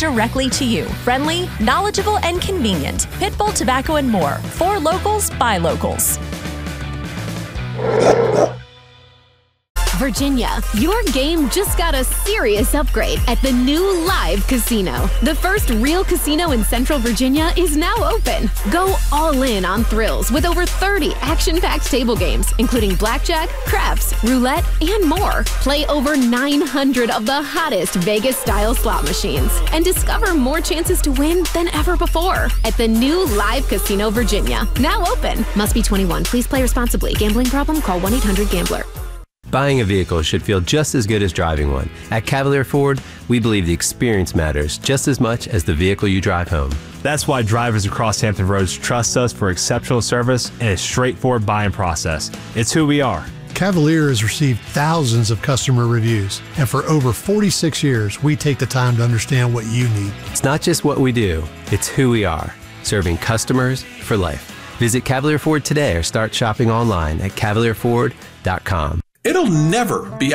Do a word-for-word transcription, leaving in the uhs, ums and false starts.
directly to you. Friendly, knowledgeable, and convenient. Pitbull Tobacco and More. For locals, by locals. Virginia, your game just got a serious upgrade at the new Live Casino. The first real casino in Central Virginia is now open. Go all in on thrills with over thirty action-packed table games, including blackjack, craps, roulette, and more. Play over nine hundred of the hottest Vegas-style slot machines and discover more chances to win than ever before at the new Live Casino Virginia. Now open. Must be twenty-one. Please play responsibly. Gambling problem? Call one eight hundred gambler. Buying a vehicle should feel just as good as driving one. At Cavalier Ford, we believe the experience matters just as much as the vehicle you drive home. That's why drivers across Hampton Roads trust us for exceptional service and a straightforward buying process. It's who we are. Cavalier has received thousands of customer reviews, and for over forty-six years, we take the time to understand what you need. It's not just what we do, it's who we are, serving customers for life. Visit Cavalier Ford today or start shopping online at cavalier ford dot com. It'll never be